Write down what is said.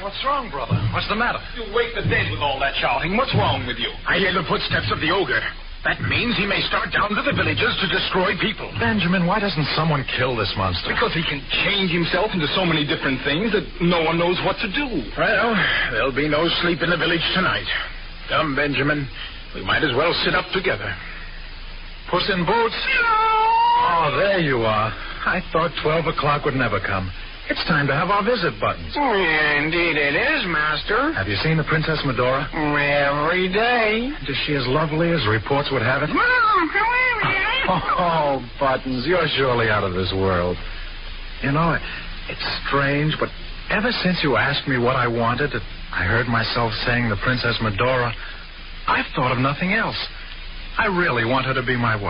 What's wrong, brother? What's the matter? You wake the dead with all that shouting. What's wrong with you? I hear the footsteps of the ogre. That means he may start down to the villages to destroy people. Benjamin, why doesn't someone kill this monster? Because he can change himself into so many different things that no one knows what to do. Well, there'll be no sleep in the village tonight. Come, Benjamin. We might as well sit up together. Puss in Boots? Oh, there you are. I thought 12 o'clock would never come. It's time to have our visit buttons. Indeed it is, Master. Have you seen the Princess Medora? Every day. Is she as lovely as reports would have it? Oh, Buttons, you're surely out of this world. You know, it's strange, but ever since you asked me what I wanted, I heard myself saying the Princess Medora, I've thought of nothing else. I really want her to be my wife.